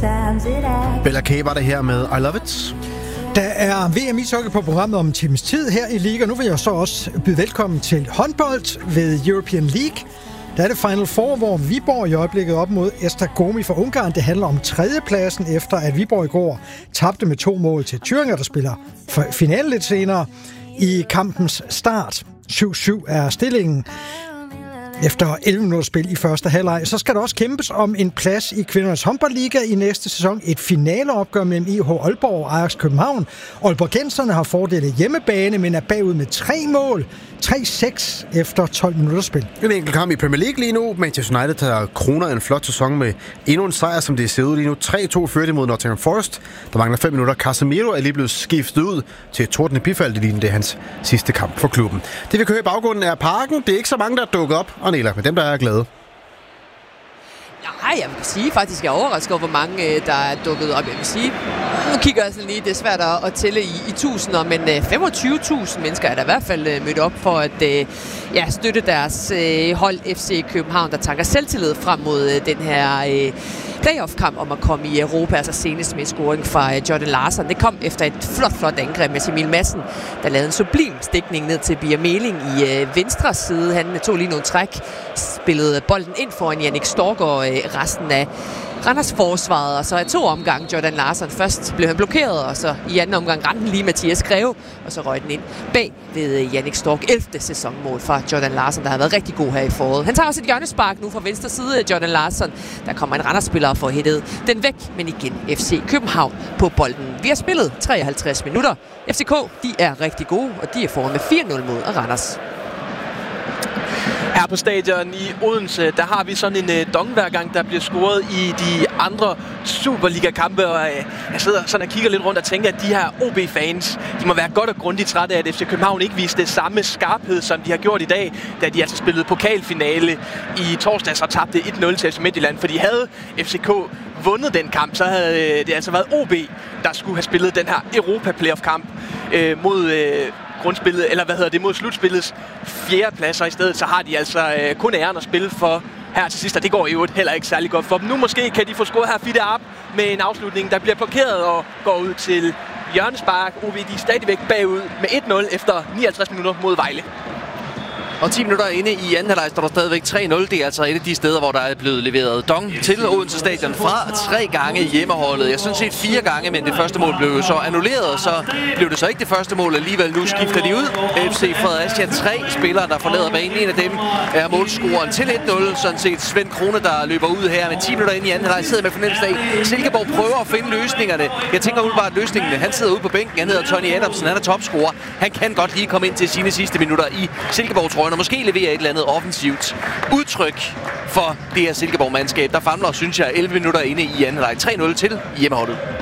Bella K var det her med I Love It. Der er VM ishockey på programmet om en times tid her i Liga. Nu vil jeg så også byde velkommen til håndbold ved European League. Der er det Final Four, hvor Viborg i øjeblikket op mod Esztergomi fra Ungarn. Det handler om tredjepladsen, efter at Viborg i går tabte med 2 mål til Thüringer, der spiller finale lidt senere i kampens start. 7-7 er stillingen. Efter 11 minutter spil i første halvleg, så skal der også kæmpes om en plads i kvindernes håndboldliga i næste sæson. Et finaleopgør mellem IH Aalborg og Ajax København. Aalborgenserne har fordelt hjemmebane, men er bagud med 3 mål. 3-6 efter 12 minutter spil. En enkelt kamp i Premier League lige nu. Manchester United har kroner en flot sæson med endnu en sejr, som det ser ud lige nu. 3-2 førte mod Nottingham Forest. Der mangler 5 minutter. Casemiro er lige blevet skiftet ud til Torden Bifald. Det er hans sidste kamp for klubben. Det vi kører i baggrunden er Parken. Det er ikke så mange, der er dukket op. Og Nela, med dem, der er glade. Nej, jeg vil sige faktisk, jeg er overrasket over, hvor mange der er dukket op. Jeg vil sige, nu kigger jeg sådan lige, det er svært at tælle i tusinder, men 25.000 mennesker er der i hvert fald mødt op for at støtte deres hold FC København, der tanker selvtillid frem mod den her playoff-kamp om at komme i Europa, altså senest med en scoring fra Jordan Larsson. Det kom efter et flot angreb med Emil Madsen, der lavede en sublim stikning ned til Bia Meling i venstre side. Han tog lige nogle træk, spillede bolden ind foran Jannik Stork og resten af Randers forsvaret, og så i 2 omgange Jordan Larsson. Først blev han blokeret, og så i anden omgang ramte lige Mathias Greve, og så røg den ind bag ved Jannik Stork. 11. sæsonmål fra Jordan Larsson, der har været rigtig god her i foråret. Han tager også et hjørnespark nu fra venstre side af Jordan Larsson. Der kommer en Randers-spiller og får hættet den væk, men igen FC København på bolden. Vi har spillet 53 minutter. FCK, de er rigtig gode, og de er foran med 4-0 mod Randers. Her på stadion i Odense, der har vi sådan en dong hver gang, der bliver scoret i de andre Superliga-kampe, og jeg sidder sådan og kigger lidt rundt og tænker, at de her OB-fans, de må være godt og grundigt trætte af, at FC København ikke viste samme skarphed, som de har gjort i dag, da de altså spillede pokalfinale i torsdags og tabte 1-0 til FC Midtjylland, fordi havde FCK vundet den kamp, så havde det altså været OB, der skulle have spillet den her Europa-playoff-kamp mod grundspillet, eller mod slutspillets 4. pladser i stedet, så har de altså kun æren at spille for her til sidst, og det går jo heller ikke særlig godt for dem. Nu måske kan de få scoret her Fitte op med en afslutning, der bliver blokeret og går ud til hjørnespark. OB, de er stadigvæk bagud med 1-0 efter 59 minutter mod Vejle. Og 10 minutter inde i anden halvleg står der stadigvæk 3-0. Det er altså et af de steder, hvor der er blevet leveret dong til Odense Stadion fra 3 gange hjemmeholdet. Jeg synes set 4 gange, men det første mål blev så annulleret, og så blev det så ikke det første mål alligevel. Nu skifter de ud. FC Fredericia 3 spillere, der forlader banen. En af dem er målscoren til 1-0. Sådan set Svend Krone, der løber ud her med 10 minutter inde i anden halvleg. Sidder med fornemmelse af, Silkeborg prøver at finde løsningerne. Jeg tænker umiddelbart løsningen. Han sidder ude på bænken. Han hedder Tony Adamsen. Han er topscorer. Han kan godt lige komme ind til sine sidste minutter i Silkeborg-trøjen, og måske levere et eller andet offensivt udtryk for det her Silkeborg-mandskab. Der famler, synes jeg, 11 minutter inde i anden halvleg. 3-0 til hjemmeholdet.